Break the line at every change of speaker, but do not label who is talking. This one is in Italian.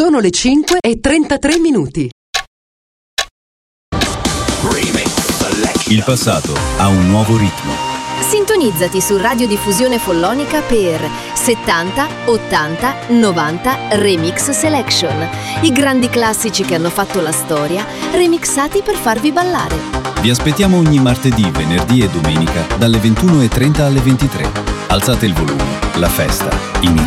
Sono le 5:33.
Il passato ha un nuovo ritmo.
Sintonizzati su Radiodiffusione Follonica per 70, 80, 90 Remix Selection. I grandi classici che hanno fatto la storia, remixati per farvi ballare.
Vi aspettiamo ogni martedì, venerdì e domenica dalle 21:30 alle 23. Alzate il volume, la festa inizia.